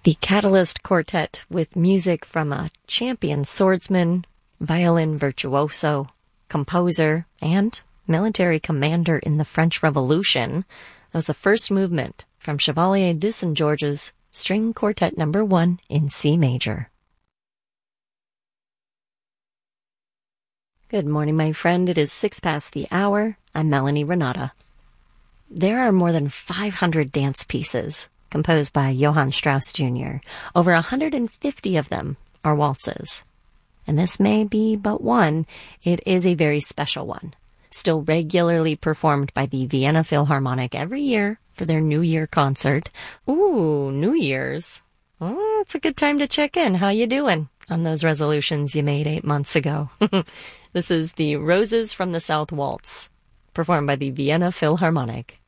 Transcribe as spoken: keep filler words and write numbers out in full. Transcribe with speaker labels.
Speaker 1: The Catalyst Quartet, with music from a champion swordsman, violin virtuoso, composer, and military commander in the French Revolution. That was the first movement from Chevalier de Saint George's String Quartet Number One in C major. Good morning, my friend. It is six past the hour. I'm Melanie Renata. There are more than five hundred dance pieces composed by Johann Strauss Junior Over one hundred fifty of them are waltzes. And this may be but one. It is a very special one, still regularly performed by the Vienna Philharmonic every year for their New Year concert. Ooh, New Year's. Oh, it's a good time to check in. How you doing on those resolutions you made eight months ago? This is the Roses from the South Waltz, performed by the Vienna Philharmonic.